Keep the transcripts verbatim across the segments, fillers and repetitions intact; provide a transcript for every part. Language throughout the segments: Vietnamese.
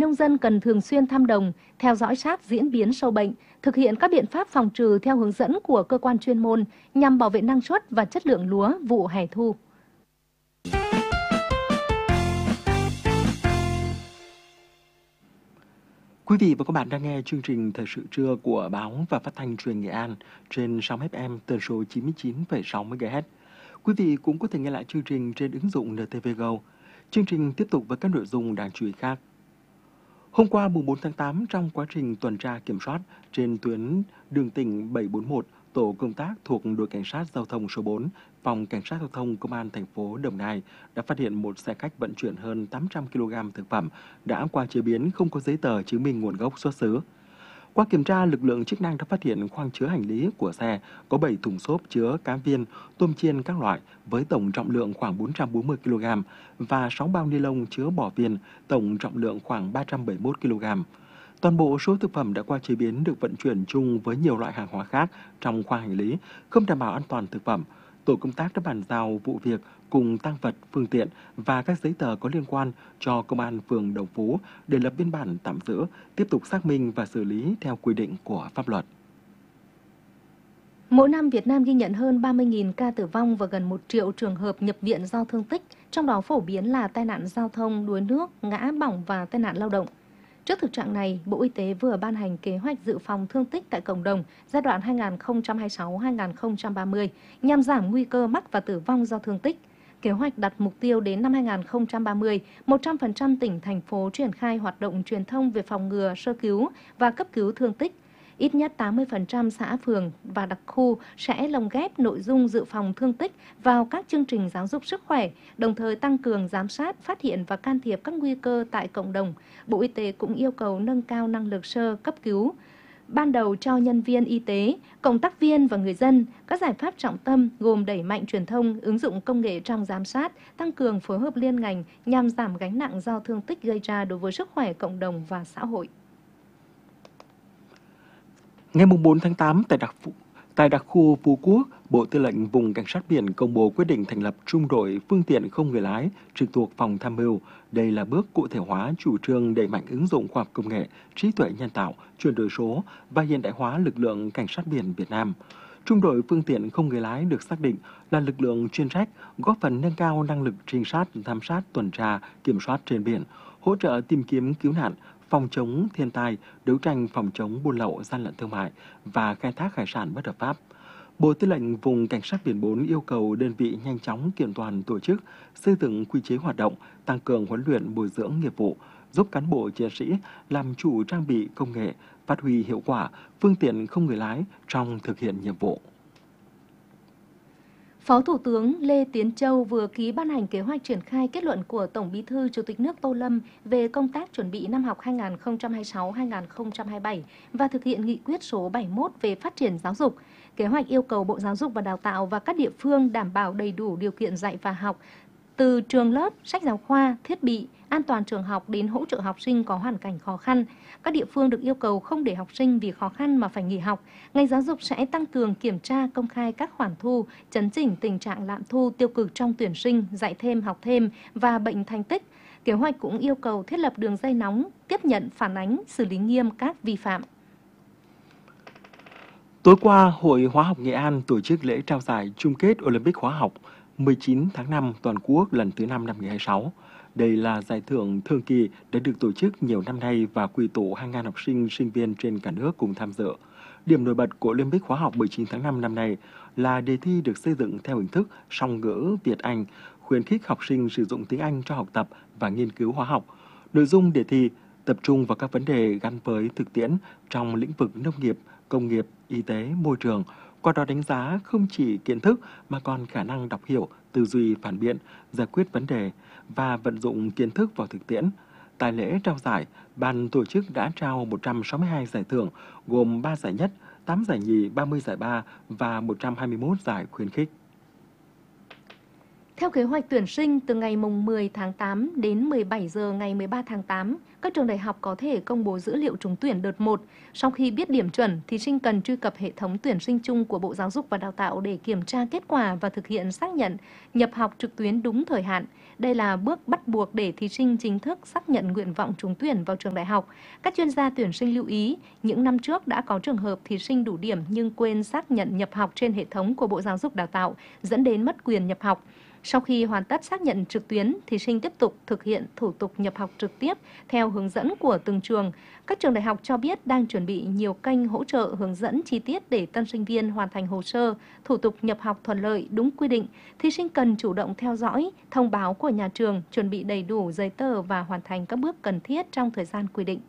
nông dân cần thường xuyên thăm đồng, theo dõi sát diễn biến sâu bệnh, thực hiện các biện pháp phòng trừ theo hướng dẫn của cơ quan chuyên môn nhằm bảo vệ năng suất và chất lượng lúa vụ hè thu. Quý vị và các bạn đang nghe chương trình Thời sự trưa của Báo và Phát thanh Truyền Nghệ An trên sóng ép em tần số chín mươi chín phẩy sáu mê ga héc. Quý vị cũng có thể nghe lại chương trình trên ứng dụng en tê vê Go. Chương trình tiếp tục với các nội dung đáng chú ý khác. Hôm qua mùng bốn tháng tám, trong quá trình tuần tra kiểm soát trên tuyến đường tỉnh bảy bốn một, tổ công tác thuộc đội cảnh sát giao thông số bốn, phòng cảnh sát giao thông công an thành phố Đồng Nai đã phát hiện một xe khách vận chuyển hơn tám trăm ki lô gam thực phẩm đã qua chế biến không có giấy tờ chứng minh nguồn gốc xuất xứ. Qua kiểm tra, lực lượng chức năng đã phát hiện khoang chứa hành lý của xe có bảy thùng xốp chứa cá viên, tôm chiên các loại với tổng trọng lượng khoảng bốn trăm bốn mươi ki lô gam và sáu bao ni lông chứa bò viên, tổng trọng lượng khoảng ba trăm bảy mươi mốt ki lô gam. Toàn bộ số thực phẩm đã qua chế biến được vận chuyển chung với nhiều loại hàng hóa khác trong khoang hành lý, không đảm bảo an toàn thực phẩm. Tổ công tác đã bàn giao vụ việc cùng tang vật, phương tiện và các giấy tờ có liên quan cho Công an phường Đồng Phú để lập biên bản tạm giữ, tiếp tục xác minh và xử lý theo quy định của pháp luật. Mỗi năm Việt Nam ghi nhận hơn ba mươi nghìn ca tử vong và gần một triệu trường hợp nhập viện do thương tích, trong đó phổ biến là tai nạn giao thông, đuối nước, ngã bỏng và tai nạn lao động. Trước thực trạng này, Bộ Y tế vừa ban hành kế hoạch dự phòng thương tích tại cộng đồng giai đoạn hai nghìn không trăm hai mươi sáu đến hai nghìn không trăm ba mươi nhằm giảm nguy cơ mắc và tử vong do thương tích. Kế hoạch đặt mục tiêu đến năm hai nghìn không trăm ba mươi, một trăm phần trăm tỉnh, thành phố triển khai hoạt động truyền thông về phòng ngừa, sơ cứu và cấp cứu thương tích. Ít nhất tám mươi phần trăm xã phường và đặc khu sẽ lồng ghép nội dung dự phòng thương tích vào các chương trình giáo dục sức khỏe, đồng thời tăng cường giám sát, phát hiện và can thiệp các nguy cơ tại cộng đồng. Bộ Y tế cũng yêu cầu nâng cao năng lực sơ cấp cứu ban đầu cho nhân viên y tế, cộng tác viên và người dân. Các giải pháp trọng tâm gồm đẩy mạnh truyền thông, ứng dụng công nghệ trong giám sát, tăng cường phối hợp liên ngành nhằm giảm gánh nặng do thương tích gây ra đối với sức khỏe cộng đồng và xã hội. Ngày bốn tháng tám, tại đặc, tại đặc khu Phú Quốc, Bộ Tư lệnh Vùng Cảnh sát biển công bố quyết định thành lập trung đội phương tiện không người lái trực thuộc phòng tham mưu. Đây là bước cụ thể hóa chủ trương đẩy mạnh ứng dụng khoa học công nghệ, trí tuệ nhân tạo, chuyển đổi số và hiện đại hóa lực lượng cảnh sát biển Việt Nam. Trung đội phương tiện không người lái được xác định là lực lượng chuyên trách, góp phần nâng cao năng lực trinh sát, giám sát, tuần tra, kiểm soát trên biển, hỗ trợ tìm kiếm cứu nạn, phòng chống thiên tai, đấu tranh phòng chống buôn lậu, gian lận thương mại và khai thác hải sản bất hợp pháp. Bộ Tư lệnh Vùng Cảnh sát biển bốn yêu cầu đơn vị nhanh chóng kiện toàn tổ chức, xây dựng quy chế hoạt động, tăng cường huấn luyện bồi dưỡng nghiệp vụ, giúp cán bộ chiến sĩ làm chủ trang bị công nghệ, phát huy hiệu quả phương tiện không người lái trong thực hiện nhiệm vụ. Phó Thủ tướng Lê Tiến Châu vừa ký ban hành kế hoạch triển khai kết luận của Tổng Bí thư Chủ tịch nước Tô Lâm về công tác chuẩn bị năm học hai nghìn không trăm hai mươi sáu đến hai nghìn không trăm hai mươi bảy và thực hiện nghị quyết số bảy mươi mốt về phát triển giáo dục. Kế hoạch yêu cầu Bộ Giáo dục và Đào tạo và các địa phương đảm bảo đầy đủ điều kiện dạy và học, từ trường lớp, sách giáo khoa, thiết bị, an toàn trường học đến hỗ trợ học sinh có hoàn cảnh khó khăn. Các địa phương được yêu cầu không để học sinh vì khó khăn mà phải nghỉ học. Ngành giáo dục sẽ tăng cường kiểm tra công khai các khoản thu, chấn chỉnh tình trạng lạm thu tiêu cực trong tuyển sinh, dạy thêm, học thêm và bệnh thành tích. Kế hoạch cũng yêu cầu thiết lập đường dây nóng, tiếp nhận, phản ánh, xử lý nghiêm các vi phạm. Tối qua, Hội Hóa học Nghệ An tổ chức lễ trao giải chung kết Olympic Hóa học mười chín tháng năm toàn quốc lần thứ năm năm hai nghìn không trăm hai mươi sáu. Đây là giải thưởng thường kỳ đã được tổ chức nhiều năm nay và quy tụ hàng ngàn học sinh, sinh viên trên cả nước cùng tham dự. Điểm nổi bật của Olympic Hóa học mười chín tháng năm năm nay là đề thi được xây dựng theo hình thức song ngữ Việt-Anh, khuyến khích học sinh sử dụng tiếng Anh cho học tập và nghiên cứu hóa học. Nội dung đề thi tập trung vào các vấn đề gắn với thực tiễn trong lĩnh vực nông nghiệp, công nghiệp, y tế, môi trường, qua đó đánh giá không chỉ kiến thức mà còn khả năng đọc hiểu, tư duy phản biện, giải quyết vấn đề và vận dụng kiến thức vào thực tiễn. Tại lễ trao giải, ban tổ chức đã trao một trăm sáu mươi hai giải thưởng, gồm ba giải nhất, tám giải nhì, ba mươi giải ba và một trăm hai mươi mốt giải khuyến khích. Theo kế hoạch tuyển sinh, từ ngày mười tháng tám đến mười bảy giờ ngày mười ba tháng tám, các trường đại học có thể công bố dữ liệu trúng tuyển đợt một. Sau khi biết điểm chuẩn, thí sinh cần truy cập hệ thống tuyển sinh chung của Bộ Giáo dục và Đào tạo để kiểm tra kết quả và thực hiện xác nhận nhập học trực tuyến đúng thời hạn. Đây là bước bắt buộc để thí sinh chính thức xác nhận nguyện vọng trúng tuyển vào trường đại học. Các chuyên gia tuyển sinh lưu ý, những năm trước đã có trường hợp thí sinh đủ điểm nhưng quên xác nhận nhập học trên hệ thống của Bộ Giáo dục Đào tạo, dẫn đến mất quyền nhập học. Sau khi hoàn tất xác nhận trực tuyến, thí sinh tiếp tục thực hiện thủ tục nhập học trực tiếp theo hướng dẫn của từng trường. Các trường đại học cho biết đang chuẩn bị nhiều kênh hỗ trợ hướng dẫn chi tiết để tân sinh viên hoàn thành hồ sơ, thủ tục nhập học thuận lợi đúng quy định. Thí sinh cần chủ động theo dõi thông báo của nhà trường, chuẩn bị đầy đủ giấy tờ và hoàn thành các bước cần thiết trong thời gian quy định.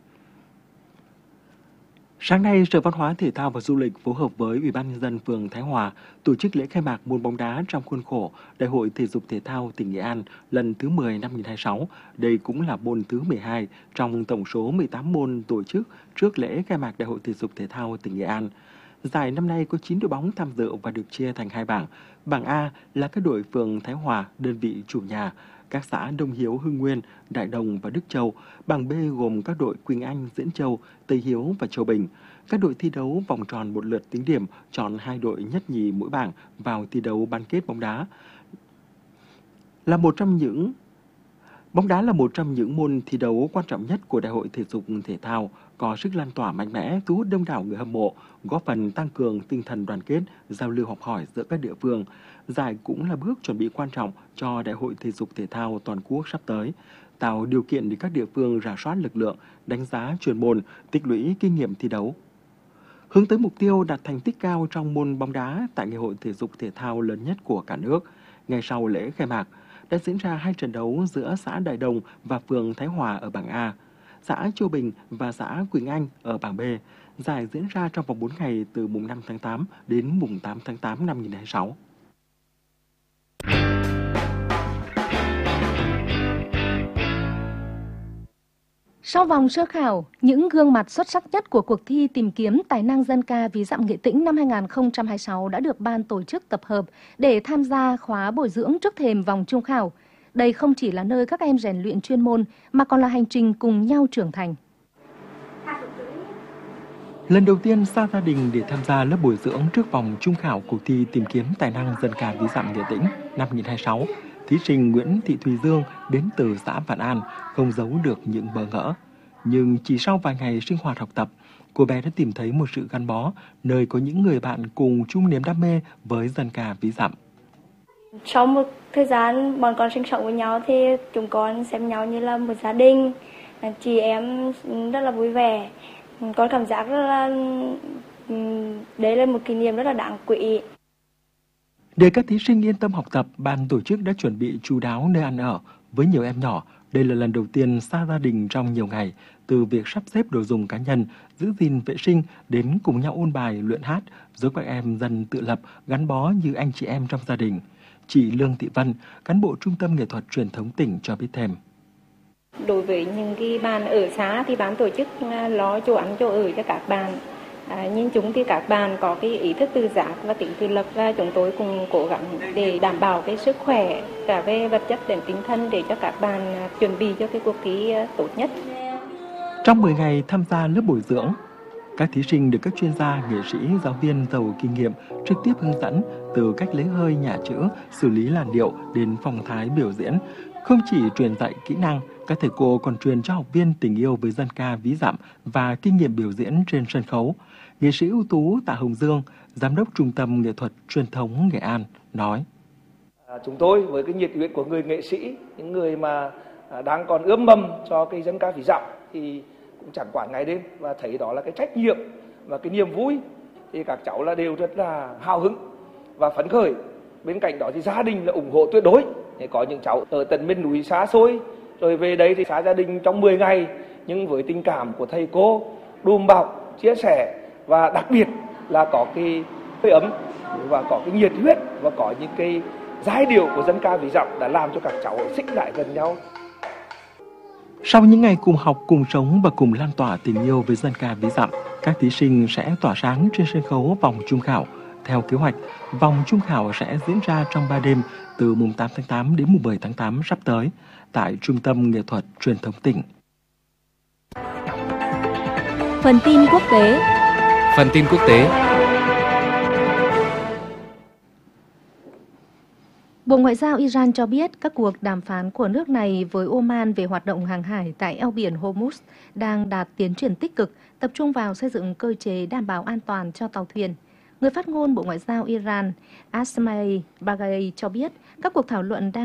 Sáng nay, Sở Văn hóa Thể thao và Du lịch phối hợp với Ủy ban nhân dân phường Thái Hòa tổ chức lễ khai mạc môn bóng đá trong khuôn khổ Đại hội Thể dục Thể thao tỉnh Nghệ An lần thứ mười năm hai nghìn không trăm hai mươi sáu. Đây cũng là môn thứ mười hai trong tổng số mười tám môn tổ chức trước lễ khai mạc Đại hội Thể dục Thể thao tỉnh Nghệ An. Giải năm nay có chín đội bóng tham dự và được chia thành hai bảng. Bảng A là các đội phường Thái Hòa, đơn vị chủ nhà, các xã Đông Hiếu, Hưng Nguyên, Đại Đồng và Đức Châu. Bảng B gồm các đội Quỳnh Anh, Diễn Châu, Tây Hiếu và Châu Bình. Các đội thi đấu vòng tròn một lượt tính điểm, chọn hai đội nhất nhì mỗi bảng vào thi đấu bán kết bóng đá. Là một trong những Bóng đá là một trong những môn thi đấu quan trọng nhất của Đại hội Thể dục Thể thao, có sức lan tỏa mạnh mẽ, thu hút đông đảo người hâm mộ, góp phần tăng cường tinh thần đoàn kết, giao lưu học hỏi giữa các địa phương. Giải cũng là bước chuẩn bị quan trọng cho Đại hội Thể dục Thể thao toàn quốc sắp tới, tạo điều kiện để các địa phương rà soát lực lượng, đánh giá chuyên môn, tích lũy kinh nghiệm thi đấu. Hướng tới mục tiêu đạt thành tích cao trong môn bóng đá tại Ngày hội Thể dục Thể thao lớn nhất của cả nước, ngay sau lễ khai mạc, đã diễn ra hai trận đấu giữa xã Đại Đồng và phường Thái Hòa ở bảng A, xã Châu Bình và xã Quỳnh Anh ở bảng B. Giải diễn ra trong vòng bốn ngày từ mùng năm tháng tám đến mùng tám tháng tám năm hai nghìn không trăm hai mươi sáu. Sau vòng sơ khảo, những gương mặt xuất sắc nhất của cuộc thi tìm kiếm tài năng dân ca Ví Dặm Nghệ Tĩnh năm hai nghìn không trăm hai mươi sáu đã được ban tổ chức tập hợp để tham gia khóa bồi dưỡng trước thềm vòng trung khảo. Đây không chỉ là nơi các em rèn luyện chuyên môn mà còn là hành trình cùng nhau trưởng thành. Lần đầu tiên xa gia đình để tham gia lớp bồi dưỡng trước vòng trung khảo cuộc thi tìm kiếm tài năng dân ca Ví Dặm Nghệ Tĩnh năm hai nghìn không trăm hai mươi sáu, thí sinh Nguyễn Thị Thùy Dương đến từ xã Vạn An không giấu được những bỡ ngỡ. Nhưng chỉ sau vài ngày sinh hoạt học tập, cô bé đã tìm thấy một sự gắn bó nơi có những người bạn cùng chung niềm đam mê với dân ca Ví Dặm. Sau một thời gian bọn con sinh sống với nhau thì chúng con xem nhau như là một gia đình. Chị em rất là vui vẻ. Con cảm giác rất là đấy là một kỷ niệm rất là đáng quý. Để các thí sinh yên tâm học tập, ban tổ chức đã chuẩn bị chu đáo nơi ăn ở. Với nhiều em nhỏ, đây là lần đầu tiên xa gia đình trong nhiều ngày, từ việc sắp xếp đồ dùng cá nhân, giữ gìn vệ sinh đến cùng nhau ôn bài, luyện hát, giúp các em dần tự lập, gắn bó như anh chị em trong gia đình. Chị Lương Thị Vân, cán bộ Trung tâm Nghệ thuật Truyền thống tỉnh cho biết thêm. Đối với những cái bạn ở xã thì ban tổ chức lo chỗ ăn chỗ ở cho các bạn. À, nhưng chúng thì các bạn có cái ý thức tự giác và tính tự lập, và chúng tôi cùng cố gắng để đảm bảo cái sức khỏe cả về vật chất đến tinh thần để cho các bạn chuẩn bị cho cái cuộc thi tốt nhất. Trong mười ngày tham gia lớp bồi dưỡng, các thí sinh được các chuyên gia, nghệ sĩ, giáo viên giàu kinh nghiệm trực tiếp hướng dẫn từ cách lấy hơi, nhả chữ, xử lý làn điệu đến phong thái biểu diễn. Không chỉ truyền dạy kỹ năng, các thầy cô còn truyền cho học viên tình yêu với dân ca Ví Dặm và kinh nghiệm biểu diễn trên sân khấu. Nghệ sĩ ưu tú Tạ Hồng Dương, Giám đốc Trung tâm Nghệ thuật Truyền thống Nghệ An, nói. À, chúng tôi với cái nhiệt huyết của người nghệ sĩ, những người mà đang còn ươm mầm cho cái dân ca Ví Dặm thì cũng chẳng quản ngày đêm và thấy đó là cái trách nhiệm và cái niềm vui, thì các cháu là đều rất là hào hứng và phấn khởi. Bên cạnh đó thì gia đình là ủng hộ tuyệt đối. Để có những cháu ở tận miền núi xa xôi rồi về đây thì xa gia đình trong mười ngày, nhưng với tình cảm của thầy cô đùm bọc, chia sẻ và đặc biệt là có cái hơi ấm và có cái nhiệt huyết và có những cái giai điệu của dân ca Ví Dặm đã làm cho các cháu xích lại gần nhau. Sau những ngày cùng học, cùng sống và cùng lan tỏa tình yêu với dân ca Ví Dặm, các thí sinh sẽ tỏa sáng trên sân khấu vòng trung khảo. Theo kế hoạch, vòng chung khảo sẽ diễn ra trong ba đêm từ mùng tám tháng tám đến mùng mười tháng tám sắp tới tại Trung tâm Nghệ thuật Truyền thống tỉnh. Phần tin quốc tế. Phần tin quốc tế. Bộ Ngoại giao Iran cho biết các cuộc đàm phán của nước này với Oman về hoạt động hàng hải tại eo biển Hormuz đang đạt tiến triển tích cực, tập trung vào xây dựng cơ chế đảm bảo an toàn cho tàu thuyền. Người phát ngôn Bộ Ngoại giao Iran, Asmaei Bagheri cho biết các cuộc thảo luận đang